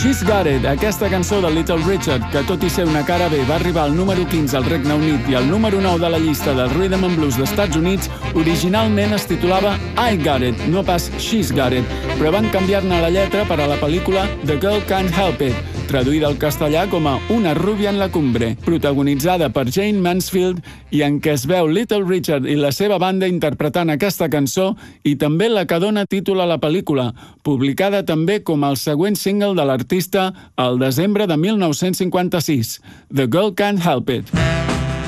She's Got It, aquesta cançó de Little Richard, que tot i ser una cara B va arribar al número 15 al Regne Unit i al número 9 de la llista del Rhythm and Blues d'Estats Units, originalment es titulava I Got It, no pas She's Got It, però van canviar-ne la lletra per a la pel·lícula The Girl Can't Help It, traduïda al castellà com a Una rúbia en la cumbre, protagonitzada per Jane Mansfield i en què es veu Little Richard i la seva banda interpretant aquesta cançó i també la que dona títol a la pel·lícula, publicada també com el següent single de l'artista al desembre de 1956, The Girl Can't Help It.